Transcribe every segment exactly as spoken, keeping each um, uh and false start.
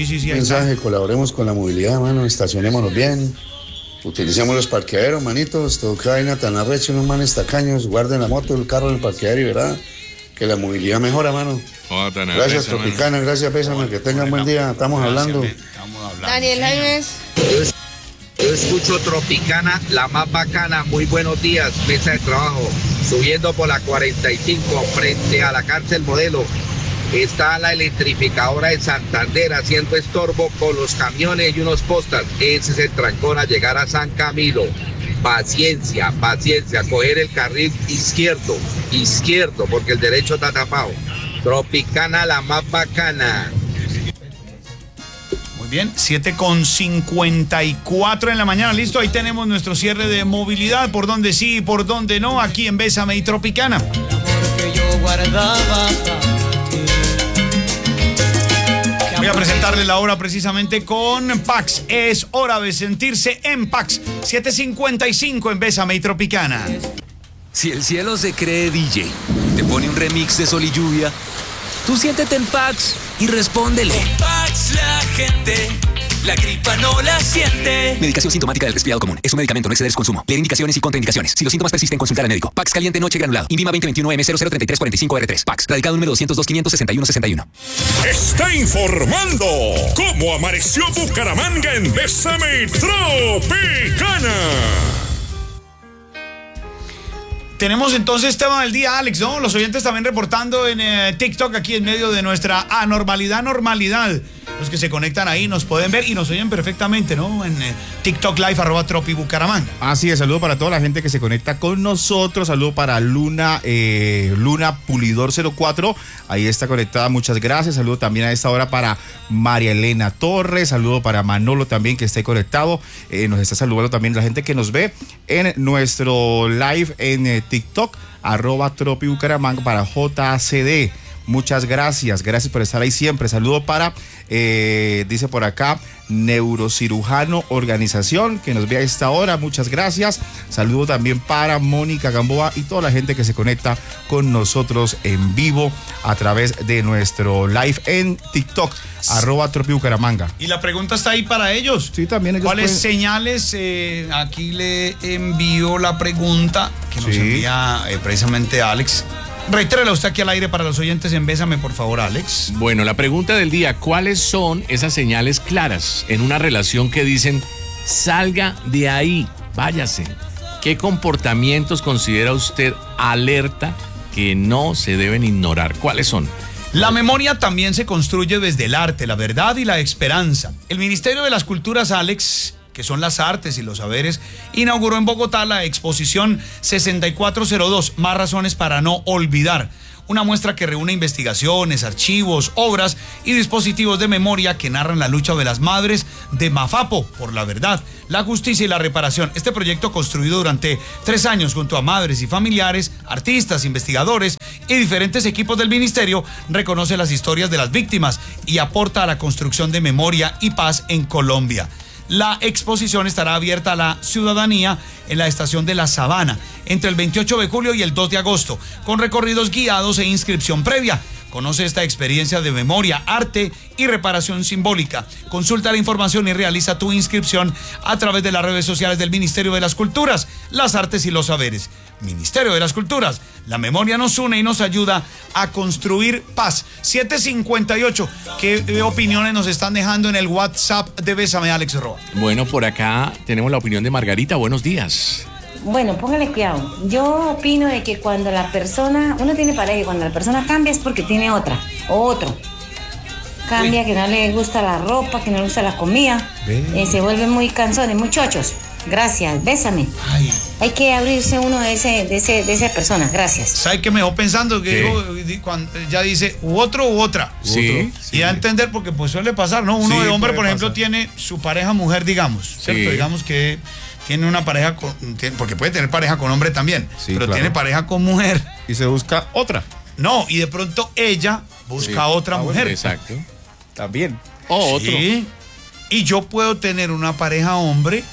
Sí, sí, sí. Mensaje, colaboremos con la movilidad, mano, estacionémonos bien, utilicemos los parqueaderos, manitos, todo que vaina tan arrecho, unos manes tacaños, guarden la moto, el carro en el parqueadero y verá que la movilidad mejora, mano. Oh, gracias, arrecho, Tropicana, mano. Gracias, Pésame, que tengan buen día, estamos gracias, hablando. Estamos hablando. Daniel James. Yo escucho Tropicana, la más bacana. Muy buenos días, mesa de trabajo. Subiendo por la cuarenta y cinco frente a la cárcel Modelo. Está la electrificadora de Santander haciendo estorbo con los camiones y unos postas. Ese es el trancón a llegar a San Camilo. Paciencia, paciencia. Coger el carril izquierdo, izquierdo, porque el derecho está tapado. Tropicana, la más bacana. Bien, siete con cincuenta y cuatro en la mañana, listo, ahí tenemos nuestro cierre de movilidad, por donde sí y por donde no, aquí en Bésame y Tropicana. Voy a presentarle la hora precisamente con Pax, es hora de sentirse en Pax, siete cincuenta y cinco en Bésame y Tropicana. Si el cielo se cree D J, te pone un remix de Sol y Lluvia, tú siéntete en Pax y respóndele. En Pax la gente, la gripa no la siente. Medicación sintomática del resfriado común. Es un medicamento, no exceder su consumo. Leer indicaciones y contraindicaciones. Si los síntomas persisten, consultar al médico. Pax caliente noche granulado. Invima veinte veintiuno M cero cero treinta y tres cuarenta y cinco R tres. Pax. Radicado número doscientos dos, quinientos sesenta y uno, sesenta y uno. Está informando cómo amaneció Bucaramanga en Bésame Tropicana. Tenemos entonces tema del día, Alex, ¿no? Los oyentes también reportando en eh, TikTok, aquí en medio de nuestra anormalidad, normalidad. Los que se conectan ahí nos pueden ver y nos oyen perfectamente, ¿no? En eh, TikTok Live, arroba Tropi Bucaramanga. Así es, saludo para toda la gente que se conecta con nosotros. Saludo para Luna, eh, Luna Pulidor cero cuatro. Ahí está conectada, muchas gracias. Saludo también a esta hora para María Elena Torres. Saludo para Manolo también, que esté conectado. Eh, nos está saludando también la gente que nos ve en nuestro live en eh, TikTok, arroba Tropi Bucaramanga para J C D. Muchas gracias, gracias por estar ahí siempre. Saludo para, eh, dice por acá, Neurocirujano Organización, que nos ve a esta hora, muchas gracias. Saludo también para Mónica Gamboa y toda la gente que se conecta con nosotros en vivo a través de nuestro live en TikTok, arroba Tropi Bucaramanga. Y la pregunta está ahí para ellos. Sí, también ellos ¿Cuáles pueden... señales? Eh, aquí le envío la pregunta que nos sí. envía eh, precisamente Alex. Reitérela usted aquí al aire para los oyentes en Bésame, por favor, Alex. Bueno, la pregunta del día, ¿cuáles son esas señales claras en una relación que dicen salga de ahí, váyase? ¿Qué comportamientos considera usted alerta que no se deben ignorar? ¿Cuáles son? La memoria también se construye desde el arte, la verdad y la esperanza. El Ministerio de las Culturas, Alex, que son las artes y los saberes, inauguró en Bogotá la exposición sesenta y cuatro cero dos, Más razones para no olvidar. Una muestra que reúne investigaciones, archivos, obras y dispositivos de memoria que narran la lucha de las madres de Mafapo por la verdad, la justicia y la reparación. Este proyecto, construido durante tres años junto a madres y familiares, artistas, investigadores y diferentes equipos del ministerio, reconoce las historias de las víctimas y aporta a la construcción de memoria y paz en Colombia. La exposición estará abierta a la ciudadanía en la estación de La Sabana entre el veintiocho de julio y el dos de agosto, con recorridos guiados e inscripción previa. Conoce esta experiencia de memoria, arte y reparación simbólica. Consulta la información y realiza tu inscripción a través de las redes sociales del Ministerio de las Culturas, las Artes y los Saberes. Ministerio de las Culturas, la memoria nos une y nos ayuda a construir paz. siete cincuenta y ocho, ¿qué opiniones nos están dejando en el WhatsApp de Bésame, Alex Roa? Bueno, por acá tenemos la opinión de Margarita. Buenos días. Bueno, póngale cuidado. Yo opino de que cuando la persona, uno tiene pareja y cuando la persona cambia es porque tiene otra, o otro. Cambia, Uy. que no le gusta la ropa, que no le gusta la comida, eh, se vuelven muy cansones, muy chochos. Gracias, bésame. Ay. Hay que abrirse uno de ese, de ese, de esa persona, gracias. ¿Sabe qué me dejó pensando? Que digo, cuando ya dice u otro u otra. Sí, sí. Y a entender, porque pues suele pasar, ¿no? Uno sí, de hombre, por ejemplo, pasar. tiene su pareja mujer, digamos, ¿cierto? Sí. Digamos que tiene una pareja con, porque puede tener pareja con hombre también, sí, pero claro. tiene pareja con mujer. Y se busca otra. No, y de pronto ella busca sí. otra ah, mujer. Exacto. También. O otro. Sí. Y yo puedo tener una pareja hombre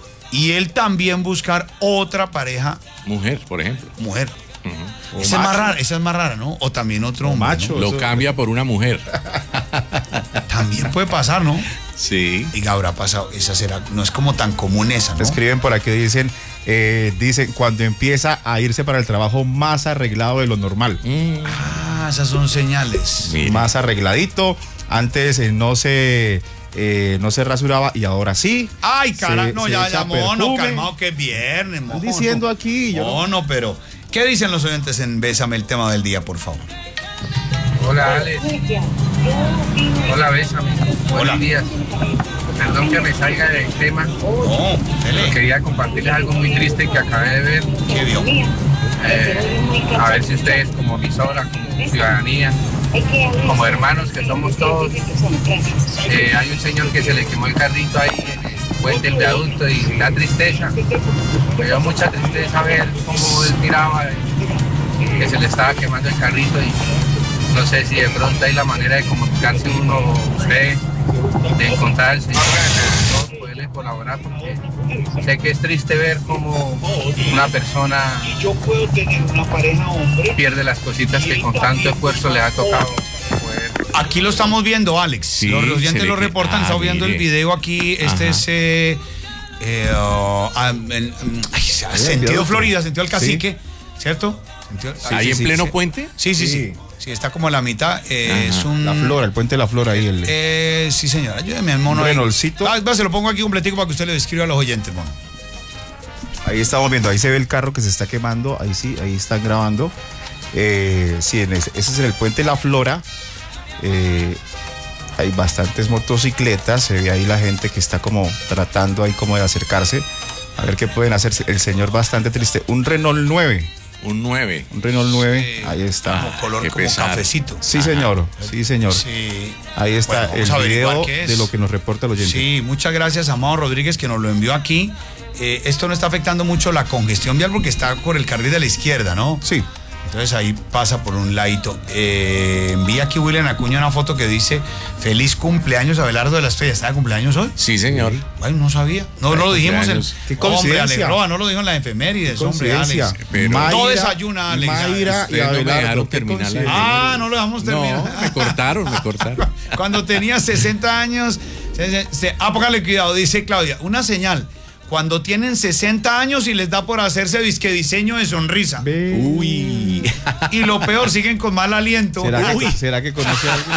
y él también buscar otra pareja mujer, por ejemplo. Mujer. Uh-huh. Esa, es más rara, esa es más rara, ¿no? O también otro o macho. ¿no? Lo cambia por una mujer. También. también puede pasar, ¿no? Sí. Y habrá pasado, esa será, no es como tan común esa, ¿no? Escriben por aquí, dicen, eh, dicen cuando empieza a irse para el trabajo más arreglado de lo normal. Mm. Ah, esas son señales. Mire. Más arregladito. Antes eh, no se eh, no se rasuraba y ahora sí. Ay, cara, Se- no, se ya, echa ya, mono, perfume. calmado, que es viernes, mono. Estoy diciendo aquí. Yo no- Mono, pero, ¿qué dicen los oyentes en Bésame el tema del día, por favor? Hola, Alex. Hola, Bésame. Hola. Buenos días. Perdón que me salga del tema. No, dele. Quería compartirles algo muy triste que acabé de ver. ¿Qué vio? Eh, a ver si ustedes, como emisora, como ciudadanía, como hermanos que somos todos, eh, hay un señor que se le quemó el carrito ahí en el puente del viaducto y da tristeza. Me dio mucha tristeza ver cómo él miraba, eh, que se le estaba quemando el carrito y no sé si de pronto hay la manera de comunicarse uno, ustedes, de encontrar al señor, todos poderle colaborar, porque sé que es triste ver cómo una persona pierde las cositas que con tanto esfuerzo le ha tocado poder. Aquí lo estamos viendo, Alex. Sí, los oyentes se le lo que- reportan, ah, estamos viendo el mire. video aquí. Este Ajá. es eh, eh, oh, ah, en- mm, ay, sentido viaducto. Florida, sentido el cacique, ¿cierto? Sentido- ¿Ahí sí, en sí, pleno sí. puente? Sí, sí, sí. Sí. Sí, está como a la mitad. eh, es Ajá. un. La Flora, el puente de la Flora ahí. El, Eh, sí, señora. Ayúdeme, el mono. Un ahí. Renaultcito. Ah, va, se lo pongo aquí completico para que usted le describa a los oyentes, mono. Ahí estamos viendo, ahí se ve el carro que se está quemando, ahí sí, ahí están grabando. Eh, sí, en ese, ese es en el puente La Flora. Eh, hay bastantes motocicletas, se ve ahí la gente que está como tratando ahí como de acercarse. A ver qué pueden hacer. El señor bastante triste. Un Renault nueve. Un nueve. Un Renault nueve. Sí. Ahí está. Como color qué como pesar. cafecito. Sí, señor. Sí, señor. Sí. Ahí está Bueno, vamos a el averiguar video qué es. de lo que nos reporta el oyente. Sí, muchas gracias a Amado Rodríguez que nos lo envió aquí. Eh, esto no está afectando mucho la congestión vial porque está por el carril de la izquierda, ¿no? Sí. Entonces ahí pasa por un ladito. Eh, envía aquí William Acuña una foto que dice feliz cumpleaños Abelardo de la Estrella. ¿Está de cumpleaños hoy? Sí, señor. Bueno, no sabía. No, no lo dijimos en... cumpleaños. Qué Hombre, coincidencia. Alegroa, no lo dijo en la efemérides, hombre, Coincidencia. Alex. Pero- No desayuna, Alex. Mayra y Ustedes no me Abelardo. dejaron qué terminar la- coincidencia. Ah, no lo dejamos terminar. No, me cortaron, me cortaron. Cuando tenía sesenta años, se, se, se- ah, póngale cuidado, dice Claudia, una señal. Cuando tienen sesenta años y les da por hacerse disque diseño de sonrisa. Ve. Uy. Y lo peor, siguen con mal aliento. ¿Será Uy. que, ¿Será que conoce a alguien?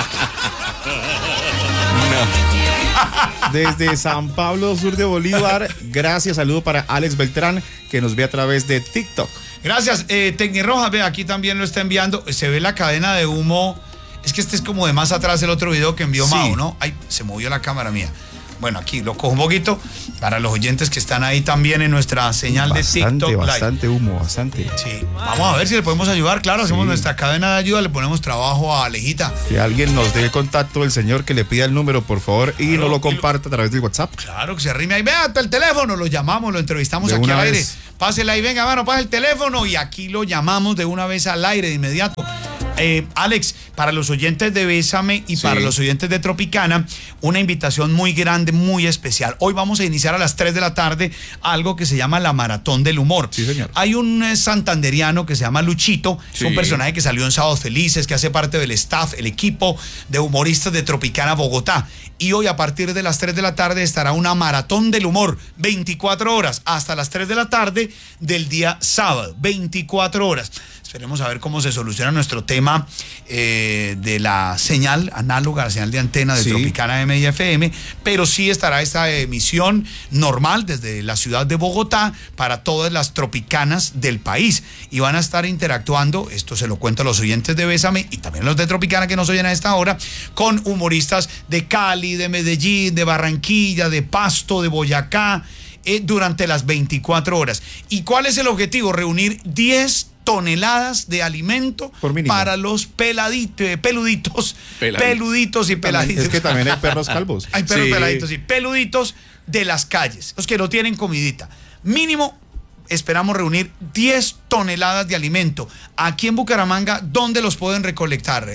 No. Desde San Pablo, sur de Bolívar, gracias, saludo para Alex Beltrán, que nos ve a través de TikTok. Gracias. Eh, Tecnirroja, ve, aquí también lo está enviando. Se ve la cadena de humo. Es que este es como de más atrás el otro video que envió Sí. Mao, ¿no? Ay, se movió la cámara mía. Bueno, aquí lo cojo un poquito para los oyentes que están ahí también en nuestra señal Bastante, de TikTok Live. bastante humo, bastante. Sí, vamos a ver si le podemos ayudar, claro, hacemos Sí. nuestra cadena de ayuda, le ponemos trabajo a Alejita. Que alguien nos dé el contacto del señor, que le pida el número, por favor, y Claro, nos lo y- comparta a través del WhatsApp. Claro, que se arrime ahí, vea hasta el teléfono, lo llamamos, lo entrevistamos De aquí una al aire. vez. Pásela ahí, venga, mano, pasa el teléfono y aquí lo llamamos de una vez al aire de inmediato. Eh, Alex, para los oyentes de Bésame y Sí. para los oyentes de Tropicana, una invitación muy grande, muy especial. Hoy vamos a iniciar a las tres de la tarde algo que se llama la Maratón del Humor. Sí, señor. Hay un eh, santanderiano que se llama Luchito, es un Sí. personaje que salió en Sábados Felices, que hace parte del staff, el equipo de humoristas de Tropicana Bogotá. Y hoy a partir de las tres de la tarde estará una Maratón del Humor, veinticuatro horas, hasta las tres de la tarde del día sábado, veinticuatro horas. Esperemos a ver cómo se soluciona nuestro tema eh, de la señal análoga, la señal de antena de Sí. Tropicana M y F M, pero sí estará esta emisión normal desde la ciudad de Bogotá para todas las tropicanas del país. Y van a estar interactuando, esto se lo cuento a los oyentes de Bésame y también los de Tropicana que nos oyen a esta hora, con humoristas de Cali, de Medellín, de Barranquilla, de Pasto, de Boyacá, eh, durante las veinticuatro horas. ¿Y cuál es el objetivo? Reunir diez toneladas de alimento Por mínimo. para los peladitos, peluditos, Peladitos. peluditos y peladitos. Es que también hay perros calvos. Hay perros Sí. peladitos y peluditos de las calles, los que no tienen comidita. Mínimo, esperamos reunir diez toneladas de alimento. Aquí en Bucaramanga, ¿dónde los pueden recolectar, eh,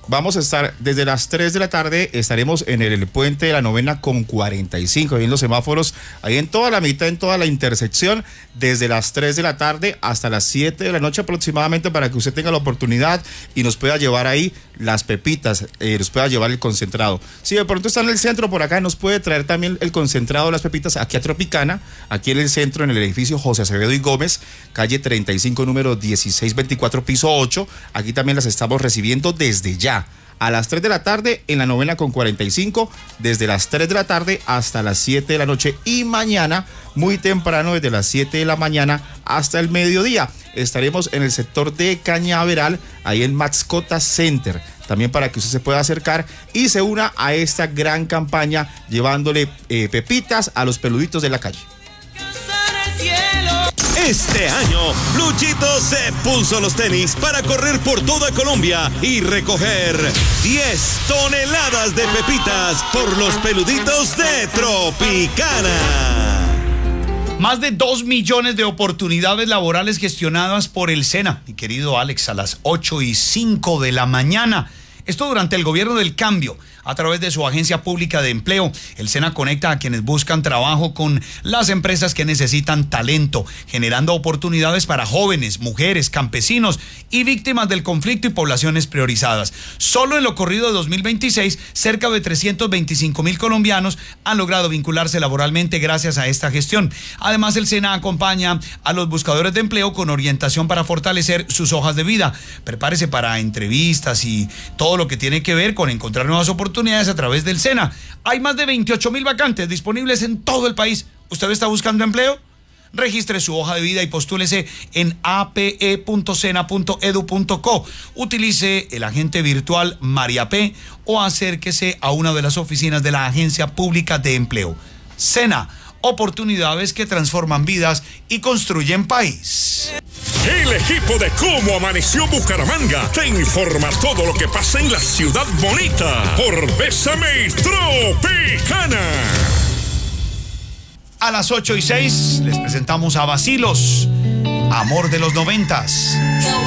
Vamos a estar desde las tres de la tarde, estaremos en el, el puente de la novena con cuarenta y cinco, ahí en los semáforos, ahí en toda la mitad, en toda la intersección, desde las tres de la tarde hasta las siete de la noche aproximadamente, para que usted tenga la oportunidad y nos pueda llevar ahí las pepitas, eh, nos pueda llevar el concentrado. Si de pronto está en el centro por acá, nos puede traer también el concentrado de las pepitas aquí a Tropicana, aquí en el centro, en el edificio José Acevedo y Gómez, calle treinta y cinco, número dieciséis veinticuatro, piso ocho. Aquí también las estamos recibiendo desde ya. A las tres de la tarde en la novena con cuarenta y cinco, desde las tres de la tarde hasta las siete de la noche, y mañana muy temprano desde las siete de la mañana hasta el mediodía. Estaremos en el sector de Cañaveral, ahí en Mascota Center, también para que usted se pueda acercar y se una a esta gran campaña llevándole eh, pepitas a los peluditos de la calle. Este año, Luchito se puso los tenis para correr por toda Colombia y recoger diez toneladas de pepitas por los peluditos de Tropicana. Más de dos millones de oportunidades laborales gestionadas por el SENA, mi querido Alex, a las ocho y cinco de la mañana. Esto durante el gobierno del cambio. A través de su agencia pública de empleo, el SENA conecta a quienes buscan trabajo con las empresas que necesitan talento, generando oportunidades para jóvenes, mujeres, campesinos y víctimas del conflicto y poblaciones priorizadas. Solo en lo corrido de dos mil veintiséis, cerca de trescientos veinticinco mil colombianos han logrado vincularse laboralmente gracias a esta gestión. Además, el SENA acompaña a los buscadores de empleo con orientación para fortalecer sus hojas de vida. Prepárese para entrevistas y todo lo que tiene que ver con encontrar nuevas oportunidades a través del SENA. Hay más de veintiocho mil vacantes disponibles en todo el país. ¿Usted está buscando empleo? Registre su hoja de vida y postúlese en a p e punto sena punto edu punto co. Utilice el agente virtual María P o acérquese a una de las oficinas de la Agencia Pública de Empleo. SENA, oportunidades que transforman vidas y construyen país. El equipo de Cómo Amaneció Bucaramanga te informa todo lo que pasa en la ciudad bonita por Bésame Tropicana. A las ocho y seis les presentamos a Vacilos, amor de los noventas.